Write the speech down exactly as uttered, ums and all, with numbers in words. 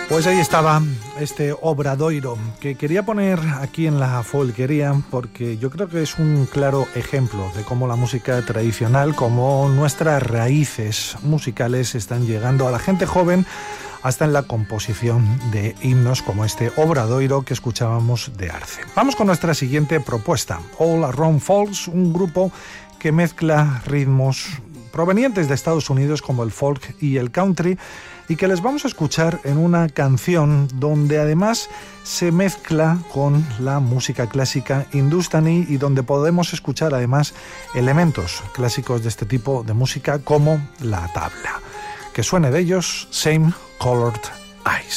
Pues ahí estaba este Obradoiro, que quería poner aquí en la folquería porque yo creo que es un claro ejemplo de cómo la música tradicional, como nuestras raíces musicales están llegando a la gente joven hasta en la composición de himnos como este Obradoiro que escuchábamos de Arce. Vamos con nuestra siguiente propuesta, All Around Folks, un grupo que mezcla ritmos provenientes de Estados Unidos como el folk y el country, y que les vamos a escuchar en una canción donde además se mezcla con la música clásica hindustani y donde podemos escuchar además elementos clásicos de este tipo de música como la tabla. Que suene de ellos Same Colored Eyes.